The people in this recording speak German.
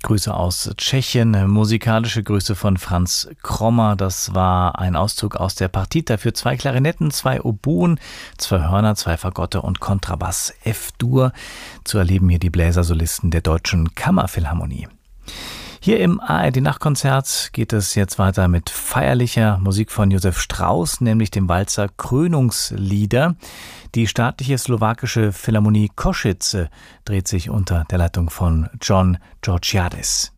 Grüße aus Tschechien, musikalische Grüße von Franz Krommer. Das war ein Auszug aus der Partita für 2 Klarinetten, 2 Oboen, 2 Hörner, 2 Fagotte und Kontrabass F-Dur. Zu erleben hier die Bläsersolisten der Deutschen Kammerphilharmonie. Hier im ARD-Nachtkonzert geht es jetzt weiter mit feierlicher Musik von Josef Strauss, nämlich dem Walzer Krönungslieder. Die staatliche slowakische Philharmonie Košice dreht sich unter der Leitung von John Georgiadis.